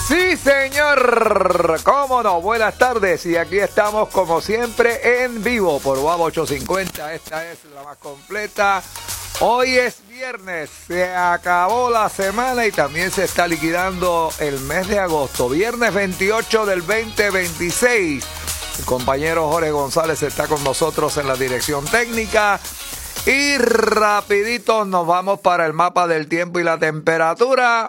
Sí, señor. ¿Cómo no? Buenas tardes. Y aquí estamos, como siempre, en vivo por WAB 850. Esta es la más completa. Hoy es viernes. Se acabó la semana y también se está liquidando el mes de agosto. Viernes 28 del 2026. El compañero Jorge González está con nosotros en la dirección técnica. Y rapidito nos vamos para el mapa del tiempo y la temperatura.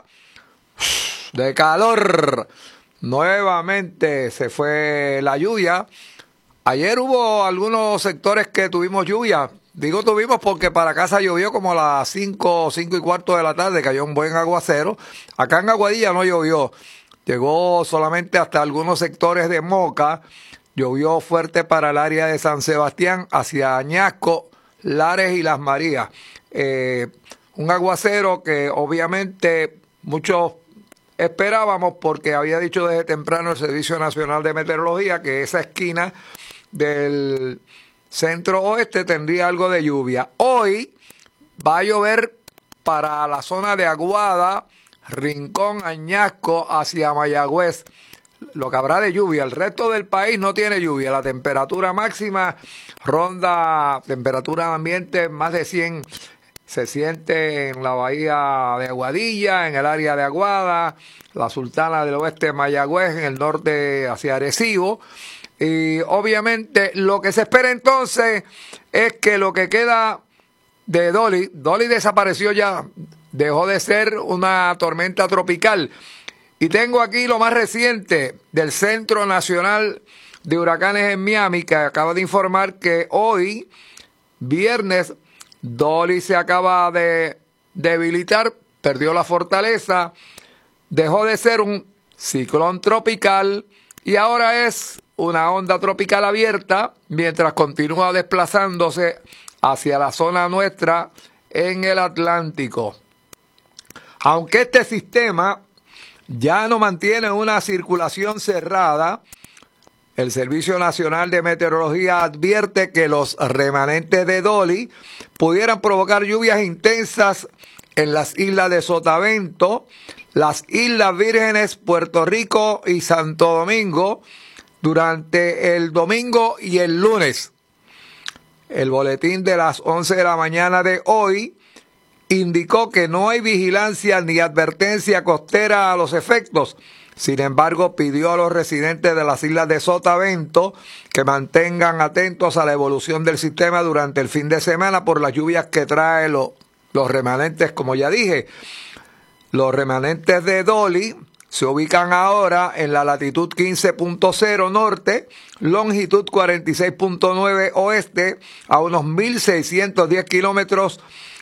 De calor. Nuevamente se fue la lluvia. Ayer hubo algunos sectores que tuvimos lluvia. Digo tuvimos porque para casa llovió como a las 5:15 de la tarde. Cayó un buen aguacero. Acá en Aguadilla no llovió. Llegó solamente hasta algunos sectores de Moca. Llovió fuerte para el área de San Sebastián, hacia Añasco, Lares y Las Marías. Un aguacero que obviamente muchos esperábamos, porque había dicho desde temprano el Servicio Nacional de Meteorología que esa esquina del centro oeste tendría algo de lluvia. Hoy va a llover para la zona de Aguada, Rincón, Añasco, hacia Mayagüez. Lo que habrá de lluvia. El resto del país no tiene lluvia. La temperatura máxima ronda, temperatura ambiente más de 100. Se siente en la bahía de Aguadilla, en el área de Aguada, la Sultana del Oeste de Mayagüez, en el norte hacia Arecibo. Y obviamente lo que se espera entonces es que lo que queda de Dolly desapareció ya, dejó de ser una tormenta tropical. Y tengo aquí lo más reciente del Centro Nacional de Huracanes en Miami, que acaba de informar que hoy, viernes, Dolly se acaba de debilitar, perdió la fortaleza, dejó de ser un ciclón tropical y ahora es una onda tropical abierta, mientras continúa desplazándose hacia la zona nuestra en el Atlántico. Aunque este sistema ya no mantiene una circulación cerrada, el Servicio Nacional de Meteorología advierte que los remanentes de Dolly pudieran provocar lluvias intensas en las islas de Sotavento, las Islas Vírgenes, Puerto Rico y Santo Domingo durante el domingo y el lunes. El boletín de las 11 de la mañana de hoy indicó que no hay vigilancia ni advertencia costera a los efectos. Sin embargo, pidió a los residentes de las islas de Sotavento que mantengan atentos a la evolución del sistema durante el fin de semana por las lluvias que trae los remanentes, como ya dije. Los remanentes de Dolly se ubican ahora en la latitud 15.0 norte, longitud 46.9 oeste, a unos 1.610 kilómetros,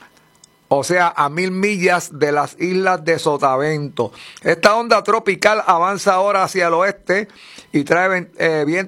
o sea, a 1.000 millas de las islas de Sotavento. Esta onda tropical avanza ahora hacia el oeste y trae vientos